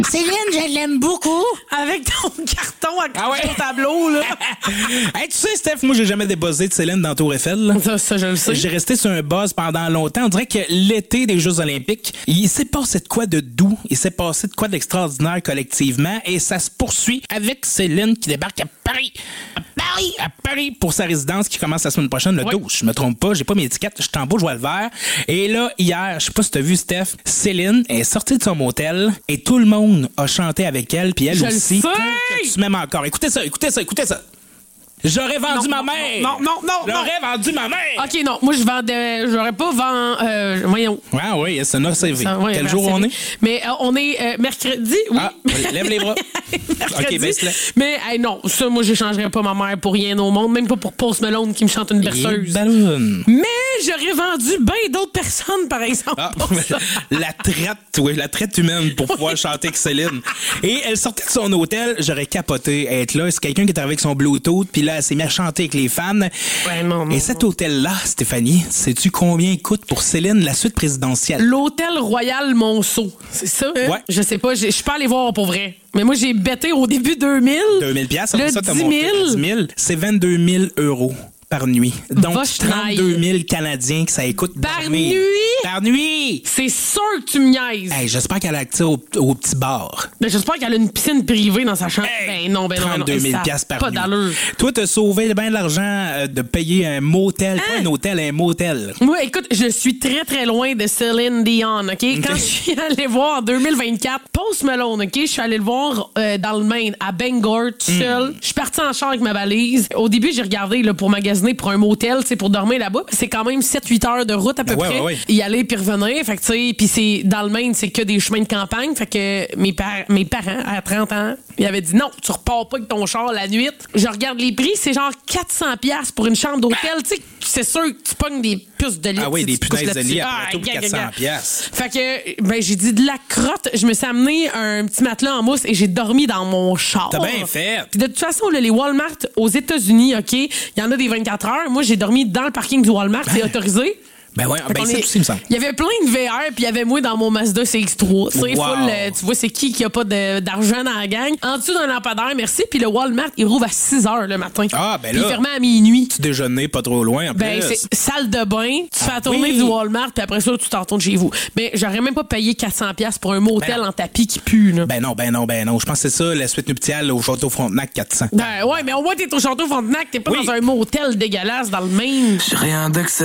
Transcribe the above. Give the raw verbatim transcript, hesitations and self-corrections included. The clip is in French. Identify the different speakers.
Speaker 1: Céline, je l'aime beaucoup.
Speaker 2: Avec ton carton à
Speaker 1: Ah ouais?
Speaker 2: ton tableau, là.
Speaker 1: Hey, tu sais, Steph, moi, j'ai jamais débuzzé de Céline dans Tour Eiffel. Là.
Speaker 2: Ça, ça, je le sais.
Speaker 1: J'ai resté sur un buzz pendant longtemps. On dirait que l'été des Jeux olympiques, il s'est passé de quoi de doux, il s'est passé de quoi d'extraordinaire collectivement, et ça se poursuit avec Céline qui débarque à Paris. À Paris! À Paris pour sa résidence qui commence la semaine prochaine, le
Speaker 2: Oui.
Speaker 1: douze. Je me trompe pas, j'ai pas mes étiquettes, je suis en beau, je vois le vert. Et là, hier, je sais pas si t'as vu, Steph, Céline est sortie de son motel et tout le monde a chanté avec elle, puis elle
Speaker 2: Je le
Speaker 1: aussi.
Speaker 2: sais!
Speaker 1: Pour que tu m'aimes encore. Écoutez ça, écoutez ça, écoutez ça. J'aurais vendu
Speaker 2: Non,
Speaker 1: ma
Speaker 2: non,
Speaker 1: mère.
Speaker 2: non, non, non, non.
Speaker 1: J'aurais vendu ma mère.
Speaker 2: OK, non. Moi, je vendais... J'aurais pas vendu... Euh, voyons.
Speaker 1: Ouais, oui, c'est un C V.
Speaker 2: Ça, ouais,
Speaker 1: Quel
Speaker 2: merci.
Speaker 1: jour on est?
Speaker 2: Mais euh, on est euh, mercredi, oui.
Speaker 1: Ah, lève les bras.
Speaker 2: Mercredi.
Speaker 1: OK, baisse-le.
Speaker 2: Mais hey, non, ça, moi, j'échangerais pas ma mère pour rien au monde, même pas pour Post Malone qui me chante une berceuse.
Speaker 1: Ballon.
Speaker 2: Mais j'aurais vendu bien d'autres personnes, par exemple.
Speaker 1: Ah,
Speaker 2: pour ça.
Speaker 1: la traite, oui, la traite humaine pour pouvoir chanter avec Céline. Et elle sortait de son hôtel, j'aurais capoté être là. C'est quelqu'un qui est arrivé avec son Bluetooth, puis là, elle s'est mise à chanter avec les fans.
Speaker 2: Ouais, non, non,
Speaker 1: Et cet hôtel-là, Stéphanie, sais-tu combien coûte pour Céline la suite présidentielle?
Speaker 2: L'Hôtel Royal Monceau, c'est ça? hein?
Speaker 1: Ouais.
Speaker 2: Je sais pas, je je suis pas allée voir pour vrai. Mais moi, j'ai bêté au début deux mille.
Speaker 1: deux mille piastres,
Speaker 2: Le
Speaker 1: après ça, t'as
Speaker 2: dix
Speaker 1: monté
Speaker 2: mille.
Speaker 1: à dix mille. C'est vingt-deux mille euros par nuit. Donc,
Speaker 2: Va, je traille.
Speaker 1: trente-deux mille Canadiens que ça écoute
Speaker 2: Par
Speaker 1: dormir.
Speaker 2: nuit?
Speaker 1: Par nuit!
Speaker 2: C'est sûr que tu me niaises.
Speaker 1: Hey, j'espère qu'elle a accès au, au petit bar.
Speaker 2: Ben, j'espère qu'elle a une piscine privée dans sa chambre.
Speaker 1: Hey,
Speaker 2: ben non, ben non, ben non.
Speaker 1: trente-deux mille
Speaker 2: Ça a
Speaker 1: piastres par
Speaker 2: pas
Speaker 1: nuit.
Speaker 2: d'allure.
Speaker 1: Toi, t'as sauvé bien de l'argent euh, de payer un motel. Pas un hôtel, un motel.
Speaker 2: Moi, écoute, je suis très, très loin de Céline Dion, OK? Quand je suis allée voir en deux mille vingt-quatre, Post Malone, OK? Je suis allée le voir euh, dans le Maine, à Bangor, tout seul. Je suis partie en char avec ma valise. Au début, j'ai regardé là, pour magasiner pour un motel, tu sais, pour dormir là-bas. C'est quand même sept huit heures de route à peu
Speaker 1: Ben ouais,
Speaker 2: près.
Speaker 1: ouais, ouais.
Speaker 2: Y aller puis revenir. Fait que, tu sais, puis c'est dans le Maine, c'est que des chemins de campagne. Fait que mes, par- mes parents, à trente ans, ils avaient dit non, tu repars pas avec ton char la nuit. Je regarde les prix, c'est genre quatre cents piastres pour une chambre d'hôtel. Tu sais, c'est sûr que tu pognes des puces de lit.
Speaker 1: Ah oui,
Speaker 2: si
Speaker 1: des
Speaker 2: tu couches
Speaker 1: punaises de
Speaker 2: là-dessus.
Speaker 1: lit après
Speaker 2: Ah,
Speaker 1: tout pour
Speaker 2: gag,
Speaker 1: quatre
Speaker 2: gag,
Speaker 1: cents
Speaker 2: gag.
Speaker 1: piastres.
Speaker 2: Fait que, ben, j'ai dit de la crotte. Je me suis amené un petit matelas en mousse et j'ai dormi dans mon char.
Speaker 1: T'as bien fait.
Speaker 2: Puis de toute façon, là, les Walmart aux États-Unis, OK, il y en a des vingt-quatre heures. Moi, j'ai dormi dans le parking du Walmart. C'est autorisé.
Speaker 1: Ben ouais,
Speaker 2: Fait
Speaker 1: ben
Speaker 2: qu'on
Speaker 1: c'est
Speaker 2: est-
Speaker 1: aussi, il me semble.
Speaker 2: Il y avait plein de V R, puis il y avait moi dans mon Mazda C X trois. Tu sais,
Speaker 1: Wow.
Speaker 2: full, euh, tu vois, c'est qui qui a pas de- d'argent dans la gang. En dessous d'un lampadaire, merci. Puis le Walmart, il rouvre à six heures le matin.
Speaker 1: Ah, ben
Speaker 2: Puis
Speaker 1: là.
Speaker 2: il fermait à minuit.
Speaker 1: Tu déjeuner pas trop loin, en
Speaker 2: Ben,
Speaker 1: plus.
Speaker 2: c'est salle de bain, tu fais la tournée
Speaker 1: oui.
Speaker 2: du Walmart, puis après ça, tu t'en retournes chez vous. Mais j'aurais même pas payé quatre cents piastres pour un motel
Speaker 1: Ben non.
Speaker 2: en tapis qui pue, là.
Speaker 1: Ben non, ben non, ben non. Je pense que c'est ça, la suite nuptiale au Château Frontenac quatre cents.
Speaker 2: Ben ouais, mais au moins, t'es au Château Frontenac, t'es pas
Speaker 1: Oui.
Speaker 2: dans un motel dégueulasse dans le Maine.
Speaker 3: J'ai rien d'accès.